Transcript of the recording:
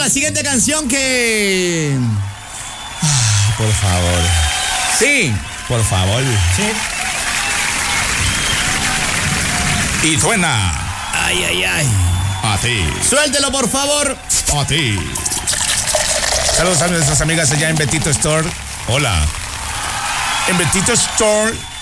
la siguiente canción que... Ay, por favor. Sí, por favor. Sí. Y suena Ay. a ti, Suéltelo, por favor. a ti. Saludos a nuestras amigas allá en Betito Store. Hola. En Betito Store